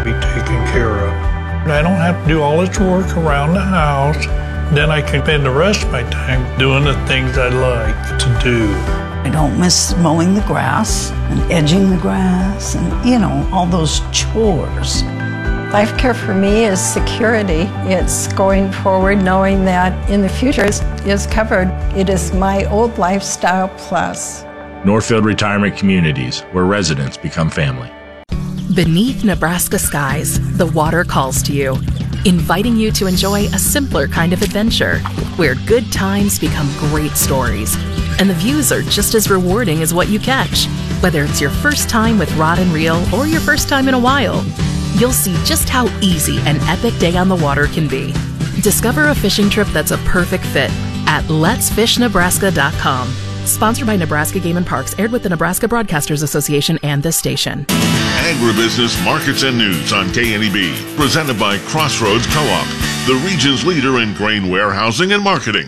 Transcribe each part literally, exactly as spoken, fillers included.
to be taken care of. I don't have to do all this work around the house. Then I can spend the rest of my time doing the things I like to do. I don't miss mowing the grass and edging the grass and, you know, all those chores. Life care for me is security. It's going forward knowing that in the future is, is covered. It is my old lifestyle plus. Northfield Retirement Communities, where residents become family. Beneath Nebraska skies, the water calls to you, inviting you to enjoy a simpler kind of adventure, where good times become great stories, and the views are just as rewarding as what you catch. Whether it's your first time with rod and reel or your first time in a while, you'll see just how easy an epic day on the water can be. Discover a fishing trip that's a perfect fit at lets fish nebraska dot com. Sponsored by Nebraska Game and Parks, aired with the Nebraska Broadcasters Association and this station. Agribusiness Markets and News on K N E B, presented by Crossroads Co-op, the region's leader in grain warehousing and marketing.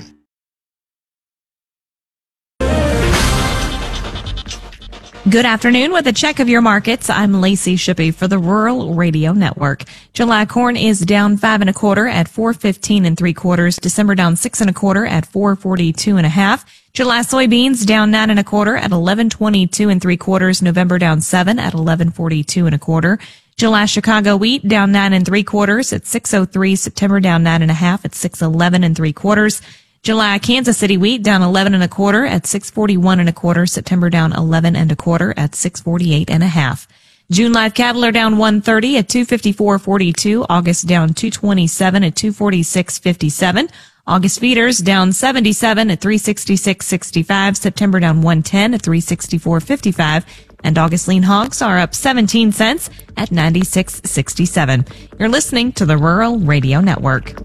Good afternoon. With a check of your markets, I'm Lacey Shippey for the Rural Radio Network. July corn is down five and a quarter at four fifteen and three quarters. December down six and a quarter at four forty-two and a half. July soybeans down nine and a quarter at eleven twenty-two and three quarters. November down seven at eleven forty-two and a quarter. July Chicago wheat down nine and three quarters at six oh three. September down nine and a half at six eleven and three quarters. July Kansas City wheat down eleven and a quarter at six forty-one and a quarter. September down eleven and a quarter at six forty-eight and a half. June live cattle are down one thirty at two fifty-four forty-two. August down two twenty-seven at two forty-six fifty-seven. August feeders down seventy-seven at three sixty-six sixty-five. September down one ten at three sixty-four fifty-five. And August lean hogs are up seventeen cents at ninety-six sixty-seven. You're listening to the Rural Radio Network.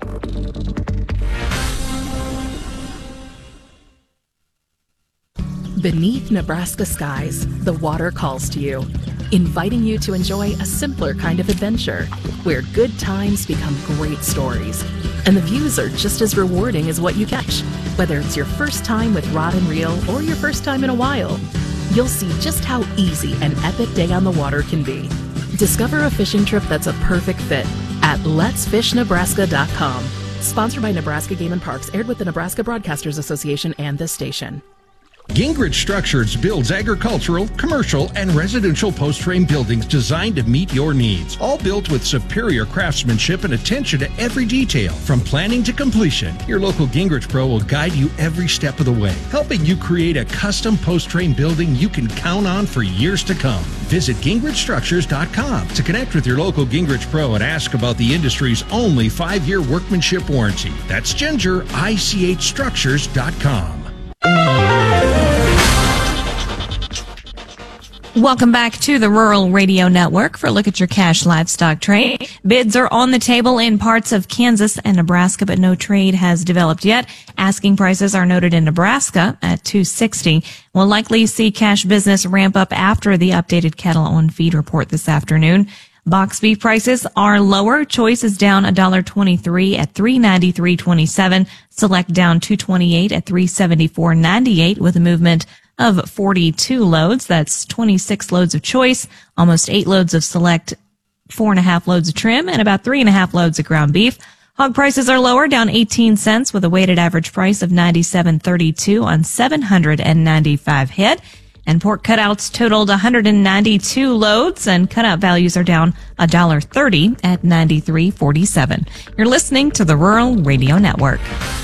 Beneath Nebraska skies, the water calls to you, inviting you to enjoy a simpler kind of adventure, where good times become great stories, and the views are just as rewarding as what you catch. Whether it's your first time with rod and reel or your first time in a while, you'll see just how easy an epic day on the water can be. Discover a fishing trip that's a perfect fit at lets fish nebraska dot com. Sponsored by Nebraska Game and Parks, aired with the Nebraska Broadcasters Association and this station. Gingrich Structures builds agricultural, commercial, and residential post-frame buildings designed to meet your needs. All built with superior craftsmanship and attention to every detail. From planning to completion, your local Gingrich Pro will guide you every step of the way, helping you create a custom post-frame building you can count on for years to come. Visit gingrich structures dot com to connect with your local Gingrich Pro and ask about the industry's only five-year workmanship warranty. That's ginger I C H structures dot com. Welcome back to the Rural Radio Network for a look at your cash livestock trade. Bids are on the table in parts of Kansas and Nebraska, but no trade has developed yet. Asking prices are noted in Nebraska at two sixty. We'll likely see cash business ramp up after the updated cattle on feed report this afternoon. Box beef prices are lower. Choice is down one dollar twenty-three at three ninety-three twenty-seven. Select down two twenty-eight at three seventy-four ninety-eight with a movement of forty-two loads. That's twenty-six loads of choice, almost eight loads of select, four and a half loads of trim, and about three and a half loads of ground beef. Hog prices are lower, down eighteen cents with a weighted average price of ninety-seven thirty-two on seven hundred ninety-five head. And pork cutouts totaled one hundred ninety-two loads, and cutout values are down one dollar thirty at ninety-three forty-seven. You're listening to the Rural Radio Network.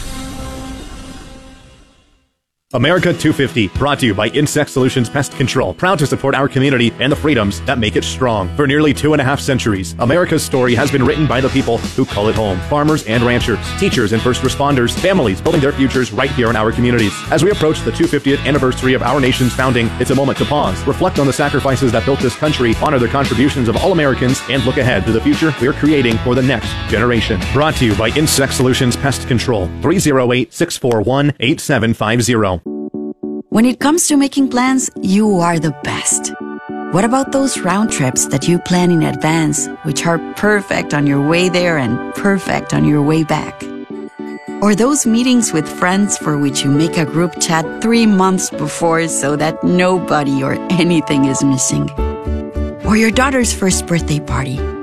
America two fifty, brought to you by Insect Solutions Pest Control, proud to support our community and the freedoms that make it strong. For nearly two and a half centuries, America's story has been written by the people who call it home. Farmers and ranchers, teachers and first responders, families building their futures right here in our communities. As we approach the two hundred fiftieth anniversary of our nation's founding, it's a moment to pause, reflect on the sacrifices that built this country, honor the contributions of all Americans, and look ahead to the future we're creating for the next generation. Brought to you by Insect Solutions Pest Control, three oh eight, six four one, eight seven five zero. When it comes to making plans, you are the best. What about those round trips that you plan in advance, which are perfect on your way there and perfect on your way back? Or those meetings with friends for which you make a group chat three months before so that nobody or anything is missing? Or your daughter's first birthday party,